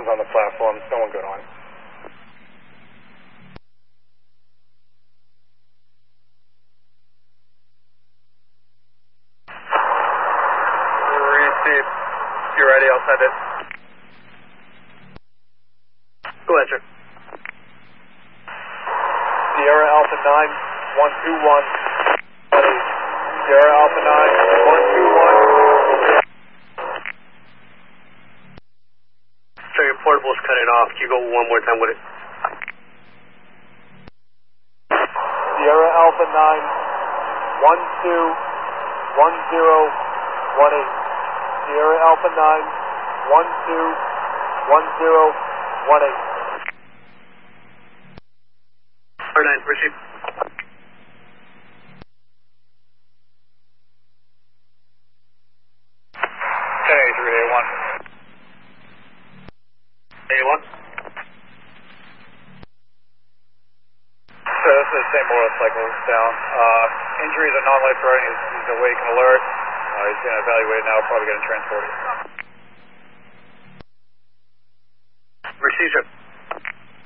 one's on the platform. Someone good on. Received. You're ready, I'll send it. Go ahead, sir. Sierra Alpha 9, 121. Sierra Alpha 9, 121. So your portable's cutting off. Can you go one more time with it? Sierra Alpha 9, 121018. Sierra Alpha 9, 121018. R9, proceed. A1. So this is the same motorcycle down. Injuries are non-life-threatening. He's awake and alert. He's going to evaluate now. Probably going to transport it.